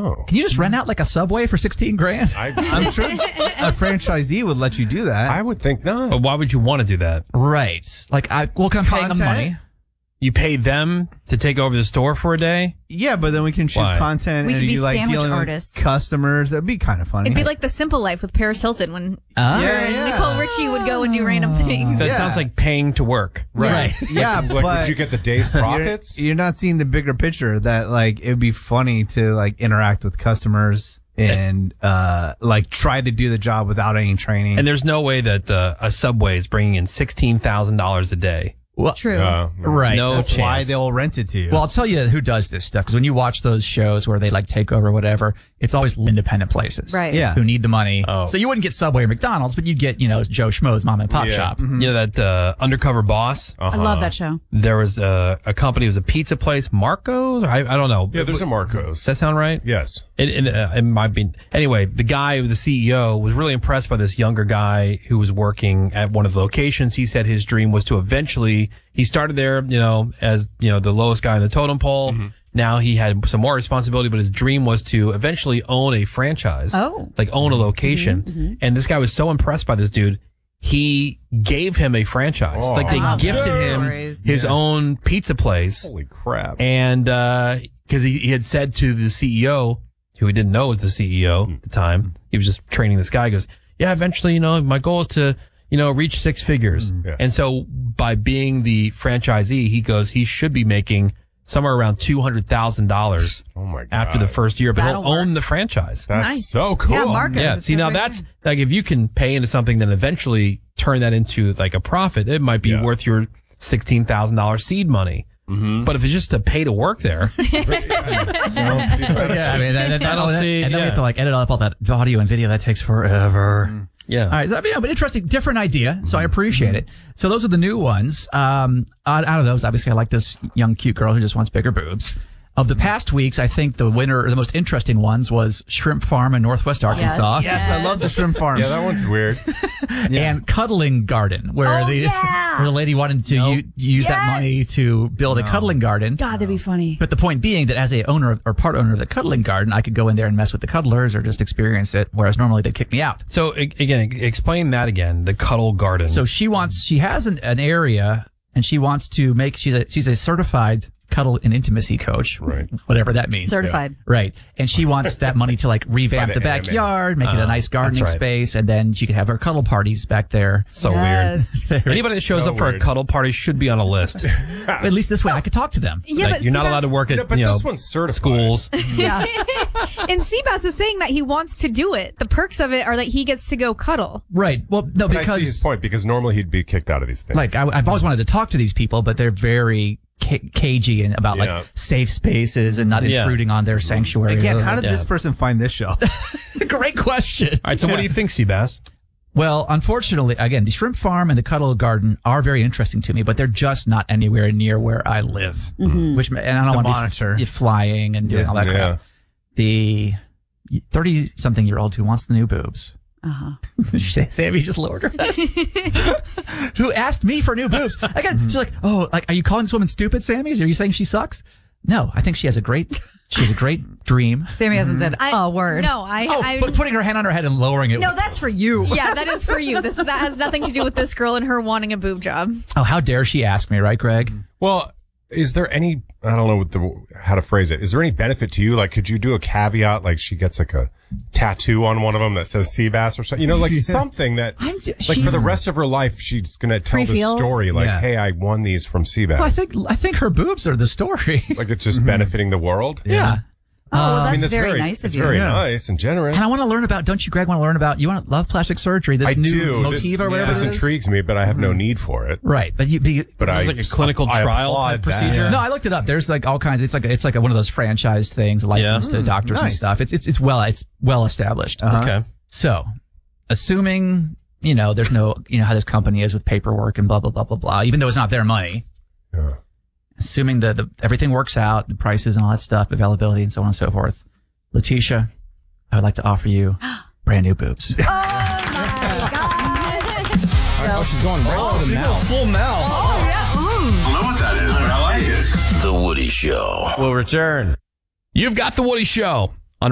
Oh. Can you just rent out like a Subway for $16,000? I'm sure a franchisee would let you do that. I would think not. But why would you want to do that? Right. Like, I'm paying them money. You pay them to take over the store for a day? Yeah, but then we can shoot content We and could be you like sandwich dealing artists. with customers. That'd be kind of funny. It'd be like The Simple Life with Paris Hilton when Yeah. Nicole Richie would go and do random things. That sounds like paying to work. Right. Yeah, Like, but would you get the day's profits? you're not seeing the bigger picture that like it'd be funny to like interact with customers and like try to do the job without any training. And there's no way that a Subway is bringing in $16,000 a day. Well, True. right. No That's chance. why they'll rent it to you. Well, I'll tell you who does this stuff, because when you watch those shows where they like take over whatever, it's always independent places. Right. Yeah. Who need the money. Oh. So you wouldn't get Subway or McDonald's, but you'd get, Joe Schmo's mom and pop shop. You know that Undercover Boss? I love that show. There was a company, it was a pizza place, Marco's? I don't know. Yeah, there's a Marco's. Does that sound right? Yes. It might be. Anyway, the guy, the CEO, was really impressed by this younger guy who was working at one of the locations. He said his dream was to eventually, he started there, as, the lowest guy on the totem pole. Mm-hmm. Now he had some more responsibility, but his dream was to eventually own a franchise. Oh. Like own a location. And this guy was so impressed by this dude, he gave him a franchise. Oh. Like they I love gifted those him stories. his own pizza place. Holy crap. And because he had said to the CEO, who he didn't know was the CEO at the time, he was just training this guy, he goes, yeah, eventually, my goal is to, reach six figures. Yeah. And so by being the franchisee, he goes, he should be making somewhere around $200,000 Oh my God. after the first year, but That'll he'll own work. the franchise. That's Nice. so cool. Yeah, Marcos. Yeah. It See, says now right that's there. like if you can pay into something, then eventually turn that into like a profit, it might be Yeah. worth your $16,000 seed money. But if it's just to pay to work there, Yeah, I mean, and I don't see- and then we yeah. have to like edit all that audio and video. That takes forever. yeah. All right, so, but interesting, different idea. So I appreciate it. So those are the new ones. Out of those, obviously, I like this young, cute girl who just wants bigger boobs. Of the past weeks, I think the winner, or the most interesting ones, was Shrimp Farm in Northwest Arkansas. yes, I love the shrimp farm. Yeah, that one's weird. And Cuddling Garden, where Oh, the yeah. where the lady wanted to use that Yes. money to build a cuddling garden. God, that'd be funny. But the point being that as a owner or part owner of the cuddling garden, I could go in there and mess with the cuddlers or just experience it, whereas normally they'd kick me out. So again, explain that again. The Cuddle Garden. So she has an area, and she wants to make. She's a certified cuddle and intimacy coach, Right. Whatever that means. Certified. Right. And she wants that money to like revamp By the the anime. backyard, make it a nice gardening that's right. space, and then she could have her cuddle parties back there. so Yes. weird. Anybody that shows so up for a weird. cuddle party should be on a list. At least this way I could talk to them. Yeah, Like, but you're not allowed to work at Yeah, but this one's certified. schools. Yeah. And Seabass is saying that he wants to do it. The perks of it are that he gets to go cuddle. Right. Well, no, But I see his because point, because normally he'd be kicked out of these things. like I've always wanted to talk to these people, but they're very cagey and about Yeah. like safe spaces and not Yeah. intruding on their sanctuary. Again, how did Yeah. this person find this show? Great question. All right. So what do you think, Seabass? Well, unfortunately, again, the shrimp farm and the cuddle garden are very interesting to me, but they're just not anywhere near where I live. Which, and I don't want monitor. to be flying and doing all that crap. The 30-something-year-old who wants the new boobs. Sammy just lowered her head. Who asked me for new boobs? Again, she's like, "Oh, like, are you calling this woman stupid, Sammy? Are you saying she sucks?" No, I think she has a great dream. Sammy hasn't said a word. No, But putting her hand on her head and lowering it. No, that's for you. Yeah, that is for you. That has nothing to do with this girl and her wanting a boob job. Oh, how dare she ask me, right, Greg? Well, is there any, I don't know how to phrase it. Is there any benefit to you? Like, could you do a caveat, like she gets like a tattoo on one of them that says Seabass or something? Like something that, like for the she's- rest of her life, she's going to tell the Pre-feels? story. Like, Yeah. hey, I won these from Seabass. Well, I think her boobs are the story. Like it's just benefiting the world. Yeah. Oh, well, that's I mean, that's very nice of it's you. very Yeah. nice and generous. And I want to learn about, don't you, Greg, want to learn about, you want to love plastic surgery, this I new do. motif or whatever This it is? intrigues me, but I have no need for it. Right. But But I, like a clinical I trial applaud type that. procedure? No, I looked it up. There's like all kinds. It's like one of those franchised things, licensed to doctors and nice. stuff. It's well established. Okay. So, assuming there's no how this company is with paperwork and blah blah blah blah blah. Even though it's not their money, Yeah. assuming the everything works out, the prices and all that stuff, availability and so on and so forth. Letitia, I would like to offer you brand new boobs. Oh, she's going right for the mouth. Full mouth. I don't know what that is, but I like it. The Woody Show. We'll return. You've got The Woody Show.